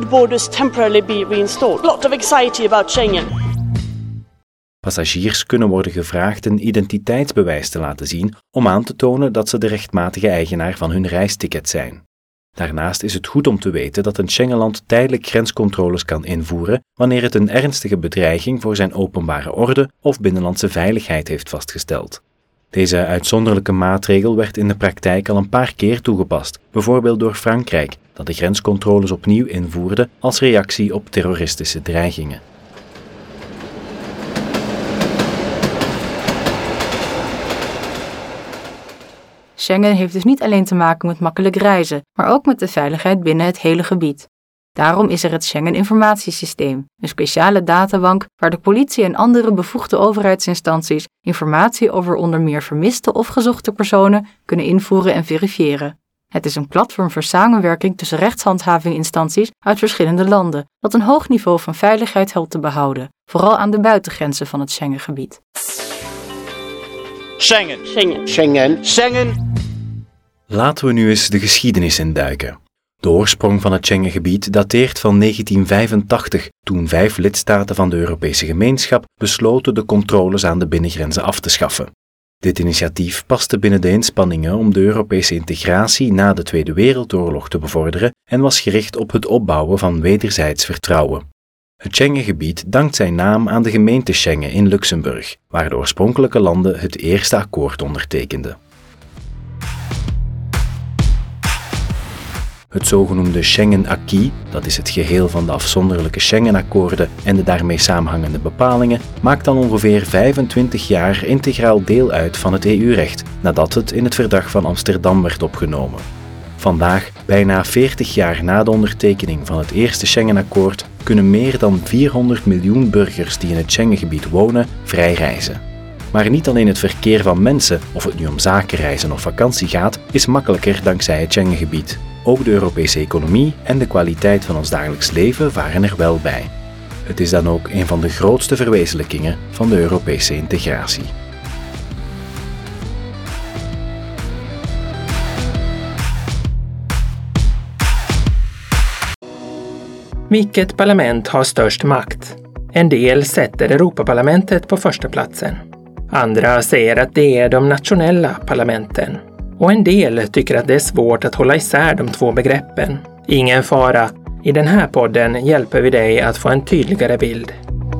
borders temporarily be reinstalled. A lot of anxiety about Schengen. Passagiers kunnen worden gevraagd een identiteitsbewijs te laten zien om aan te tonen dat ze de rechtmatige eigenaar van hun reisticket zijn. Daarnaast is het goed om te weten dat een Schengenland tijdelijk grenscontroles kan invoeren wanneer het een ernstige bedreiging voor zijn openbare orde of binnenlandse veiligheid heeft vastgesteld. Deze uitzonderlijke maatregel werd in de praktijk al een paar keer toegepast, bijvoorbeeld door Frankrijk, dat de grenscontroles opnieuw invoerde als reactie op terroristische dreigingen. Schengen heeft dus niet alleen te maken met makkelijk reizen, maar ook met de veiligheid binnen het hele gebied. Daarom is er het Schengen-informatiesysteem, een speciale databank waar de politie en andere bevoegde overheidsinstanties informatie over onder meer vermiste of gezochte personen kunnen invoeren en verifiëren. Het is een platform voor samenwerking tussen rechtshandhavinginstanties uit verschillende landen, dat een hoog niveau van veiligheid helpt te behouden, vooral aan de buitengrenzen van het Schengengebied. Schengen. Schengen. Schengen. Schengen. Laten we nu eens de geschiedenis induiken. De oorsprong van het Schengengebied dateert van 1985, toen 5 lidstaten van de Europese gemeenschap besloten de controles aan de binnengrenzen af te schaffen. Dit initiatief paste binnen de inspanningen om de Europese integratie na de Tweede Wereldoorlog te bevorderen en was gericht op het opbouwen van wederzijds vertrouwen. Het Schengengebied dankt zijn naam aan de gemeente Schengen in Luxemburg, waar de oorspronkelijke landen het eerste akkoord ondertekenden. Het zogenoemde Schengen-acquis, dat is het geheel van de afzonderlijke Schengen-akkoorden en de daarmee samenhangende bepalingen, maakt dan ongeveer 25 jaar integraal deel uit van het EU-recht, nadat het in het Verdrag van Amsterdam werd opgenomen. Vandaag, bijna 40 jaar na de ondertekening van het eerste Schengen-akkoord, kunnen meer dan 400 miljoen burgers die in het Schengengebied wonen, vrij reizen. Maar niet alleen het verkeer van mensen, of het nu om zakenreizen of vakantie gaat, is makkelijker dankzij het Schengengebied. Ook de Europese economie en de kwaliteit van ons dagelijks leven varen er wel bij. Het is dan ook een van de grootste verwezenlijkingen van de Europese integratie. Vilket parlament har störst makt? En del sätter Europaparlamentet på första platsen. Andra säger att det är de nationella parlamenten. Och en del tycker att det är svårt att hålla isär de två begreppen. Ingen fara. I den här podden hjälper vi dig att få en tydligare bild.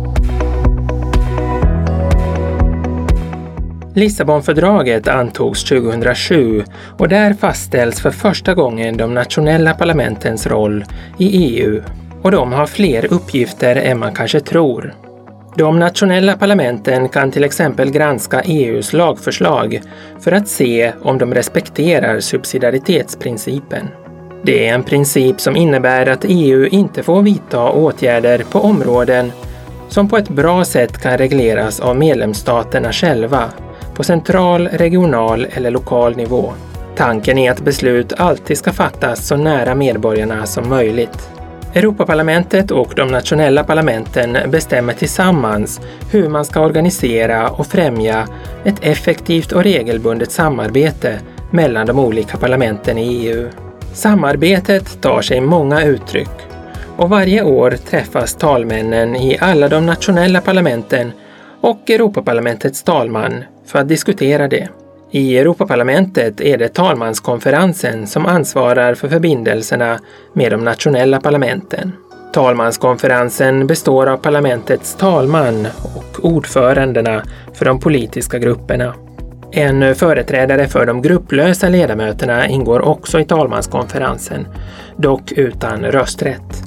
Lissabonfördraget antogs 2007 och där fastställs för första gången de nationella parlamentens roll i EU. Och de har fler uppgifter än man kanske tror. De nationella parlamenten kan till exempel granska EUs lagförslag för att se om de respekterar subsidiaritetsprincipen. Det är en princip som innebär att EU inte får vidta åtgärder på områden som på ett bra sätt kan regleras av medlemsstaterna själva på central, regional eller lokal nivå. Tanken är att beslut alltid ska fattas så nära medborgarna som möjligt. Europaparlamentet och de nationella parlamenten bestämmer tillsammans hur man ska organisera och främja ett effektivt och regelbundet samarbete mellan de olika parlamenten i EU. Samarbetet tar sig många uttryck och varje år träffas talmännen i alla de nationella parlamenten och Europaparlamentets talman för att diskutera det. I Europaparlamentet är det talmanskonferensen som ansvarar för förbindelserna med de nationella parlamenten. Talmanskonferensen består av parlamentets talman och ordförandena för de politiska grupperna. En företrädare för de grupplösa ledamöterna ingår också i talmanskonferensen, dock utan rösträtt.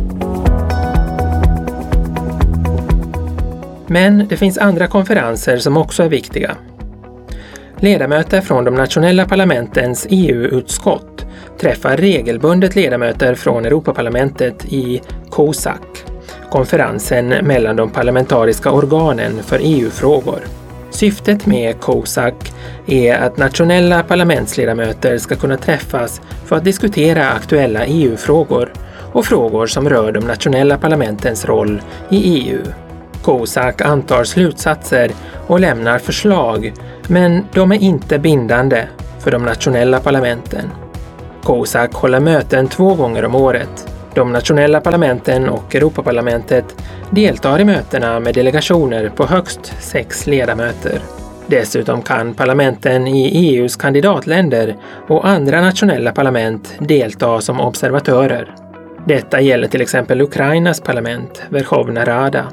Men det finns andra konferenser som också är viktiga. Ledamöter från de nationella parlamentens EU-utskott träffar regelbundet ledamöter från Europaparlamentet i COSAC, konferensen mellan de parlamentariska organen för EU-frågor. Syftet med COSAC är att nationella parlamentsledamöter ska kunna träffas för att diskutera aktuella EU-frågor och frågor som rör de nationella parlamentens roll i EU. COSAC antar slutsatser och lämnar förslag, men de är inte bindande för de nationella parlamenten. COSAC håller möten 2 gånger om året. De nationella parlamenten och Europaparlamentet deltar i mötena med delegationer på högst 6 ledamöter. Dessutom kan parlamenten i EU:s kandidatländer och andra nationella parlament delta som observatörer. Detta gäller till exempel Ukrainas parlament, Verkhovna Rada.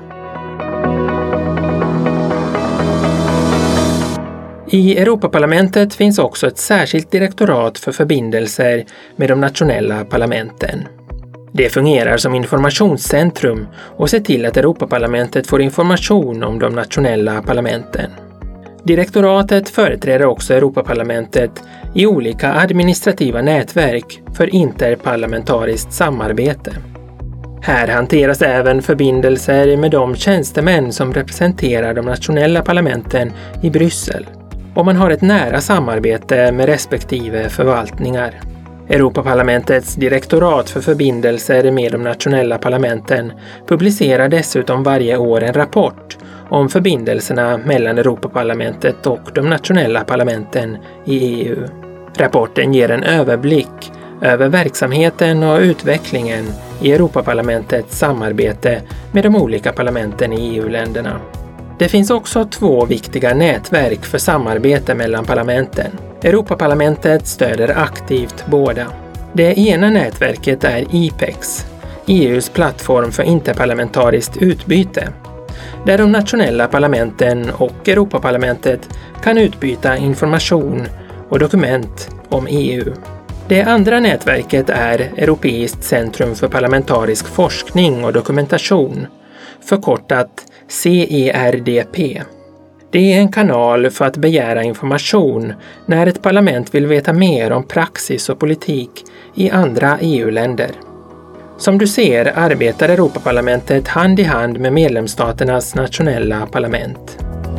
I Europaparlamentet finns också ett särskilt direktorat för förbindelser med de nationella parlamenten. Det fungerar som informationscentrum och ser till att Europaparlamentet får information om de nationella parlamenten. Direktoratet företräder också Europaparlamentet i olika administrativa nätverk för interparlamentariskt samarbete. Här hanteras även förbindelser med de tjänstemän som representerar de nationella parlamenten i Bryssel, och man har ett nära samarbete med respektive förvaltningar. Europaparlamentets direktorat för förbindelser med de nationella parlamenten publicerar dessutom varje år en rapport om förbindelserna mellan Europaparlamentet och de nationella parlamenten i EU. Rapporten ger en överblick över verksamheten och utvecklingen i Europaparlamentets samarbete med de olika parlamenten i EU-länderna. Det finns också 2 viktiga nätverk för samarbete mellan parlamenten. Europaparlamentet stöder aktivt båda. Det ena nätverket är IPEX, EU:s plattform för interparlamentariskt utbyte, där de nationella parlamenten och Europaparlamentet kan utbyta information och dokument om EU. Det andra nätverket är Europeiskt centrum för parlamentarisk forskning och dokumentation, förkortat CERDP. Det är en kanal för att begära information när ett parlament vill veta mer om praxis och politik i andra EU-länder. Som du ser arbetar Europaparlamentet hand i hand med medlemsstaternas nationella parlament.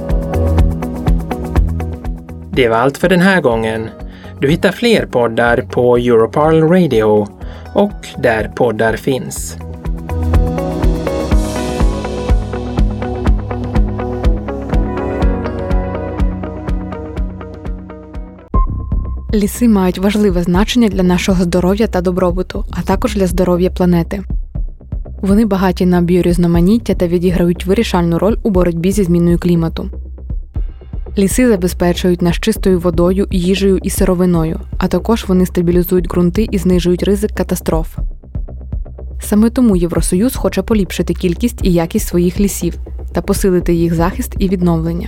Det var allt för den här gången. Du hittar fler poddar på Europarl Radio och där poddar finns. Ліси мають важливе значення для нашого здоров'я та добробуту, а також для здоров'я планети. Вони багаті на біорізноманіття та відіграють вирішальну роль у боротьбі зі зміною клімату. Ліси забезпечують нас чистою водою, їжею і сировиною, а також вони стабілізують ґрунти і знижують ризик катастроф. Саме тому Євросоюз хоче поліпшити кількість і якість своїх лісів та посилити їх захист і відновлення.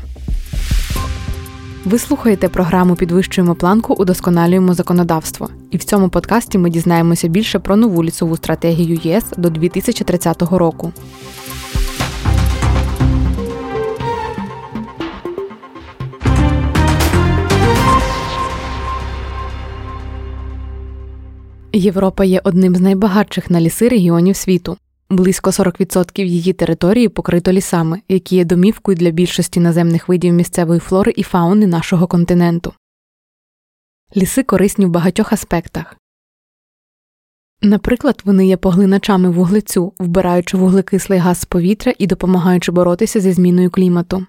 Ви слухаєте програму «Підвищуємо планку, удосконалюємо законодавство». І в цьому подкасті ми дізнаємося більше про нову лісову стратегію ЄС до 2030 року. Європа є одним з найбагатших на ліси регіонів світу. Близько 40% її території покрито лісами, які є домівкою для більшості наземних видів місцевої флори і фауни нашого континенту. Ліси корисні в багатьох аспектах. Наприклад, вони є поглиначами вуглецю, вбираючи вуглекислий газ з повітря і допомагаючи боротися зі зміною клімату.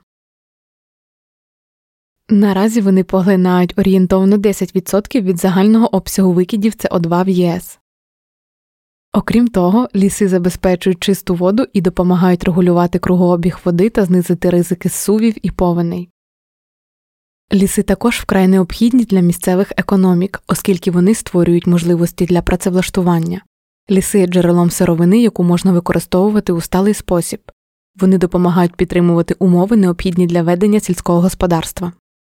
Наразі вони поглинають орієнтовно 10% від загального обсягу викидів СО2 в ЄС. Окрім того, ліси забезпечують чисту воду і допомагають регулювати кругообіг води та знизити ризики зсувів і повеней. Ліси також вкрай необхідні для місцевих економік, оскільки вони створюють можливості для працевлаштування. Ліси є джерелом сировини, яку можна використовувати у сталий спосіб. Вони допомагають підтримувати умови, необхідні для ведення сільського господарства.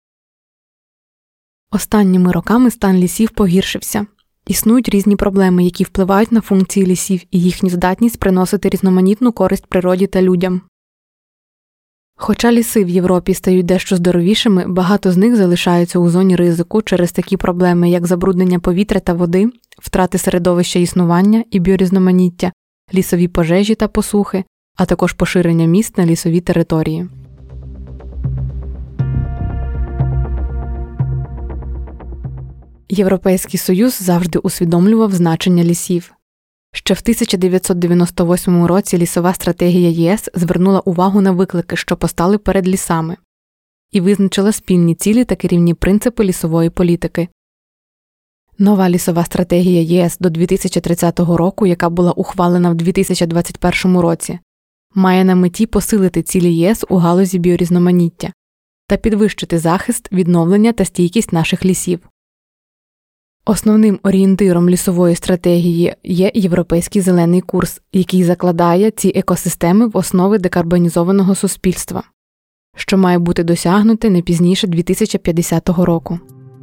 Останніми роками стан лісів погіршився. Існують різні проблеми, які впливають на функції лісів і їхню здатність приносити різноманітну користь природі та людям. Хоча ліси в Європі стають дещо здоровішими, багато з них залишаються у зоні ризику через такі проблеми, як забруднення повітря та води, втрати середовища існування і біорізноманіття, лісові пожежі та посухи, а також поширення міст на лісові території. Європейський Союз завжди усвідомлював значення лісів. Ще в 1998 році лісова стратегія ЄС звернула увагу на виклики, що постали перед лісами, і визначила спільні цілі та керівні принципи лісової політики. Нова лісова стратегія ЄС до 2030 року, яка була ухвалена в 2021 році, має на меті посилити цілі ЄС у галузі біорізноманіття та підвищити захист, відновлення та стійкість наших лісів. Основним орієнтиром лісової стратегії є Європейський зелений курс, який закладає ці екосистеми в основи декарбонізованого суспільства, що має бути досягнуте не пізніше 2050 року.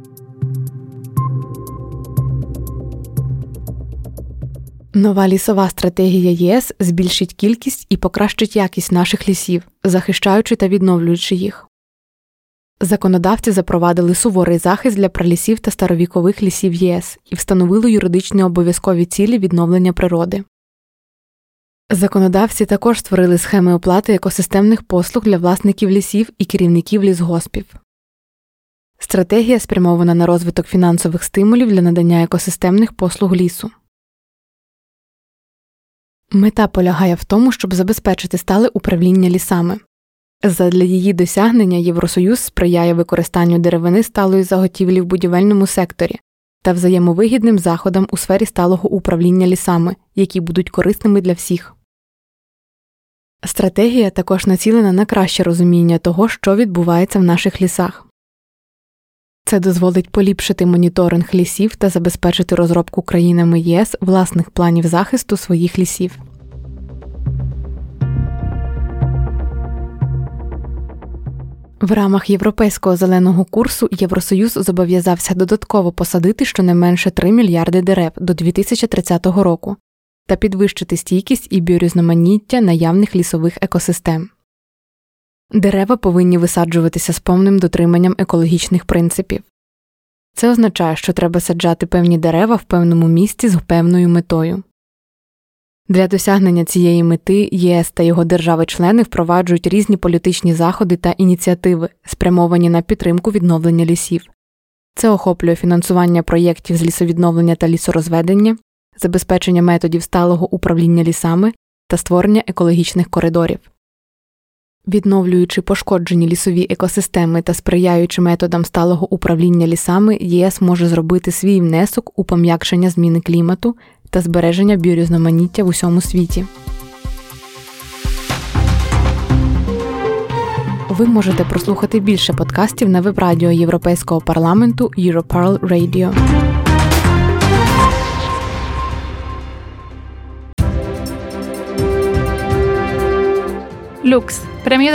Нова лісова стратегія ЄС збільшить кількість і покращить якість наших лісів, захищаючи та відновлюючи їх. Законодавці запровадили суворий захист для пралісів та старовікових лісів ЄС і встановили юридично обов'язкові цілі відновлення природи. Законодавці також створили схеми оплати екосистемних послуг для власників лісів і керівників лісгоспів. Стратегія спрямована на розвиток фінансових стимулів для надання екосистемних послуг лісу. Мета полягає в тому, щоб забезпечити стале управління лісами. Задля її досягнення Євросоюз сприяє використанню деревини сталої заготівлі в будівельному секторі та взаємовигідним заходам у сфері сталого управління лісами, які будуть корисними для всіх. Стратегія також націлена на краще розуміння того, що відбувається в наших лісах. Це дозволить поліпшити моніторинг лісів та забезпечити розробку країнами ЄС власних планів захисту своїх лісів. В рамах Європейського зеленого курсу Євросоюз зобов'язався додатково посадити щонайменше 3 мільярди дерев до 2030 року та підвищити стійкість і біорізноманіття наявних лісових екосистем. Дерева повинні висаджуватися з повним дотриманням екологічних принципів. Це означає, що треба саджати певні дерева в певному місці з певною метою. Для досягнення цієї мети ЄС та його держави-члени впроваджують різні політичні заходи та ініціативи, спрямовані на підтримку відновлення лісів. Це охоплює фінансування проєктів з лісовідновлення та лісорозведення, забезпечення методів сталого управління лісами та створення екологічних коридорів. Відновлюючи пошкоджені лісові екосистеми та сприяючи методам сталого управління лісами, ЄС може зробити свій внесок у пом'якшення зміни клімату та збереження біорізноманіття в усьому світі. Ви можете прослухати більше подкастів на веб-радіо Європейського парламенту Europarl Radio. Lux, premio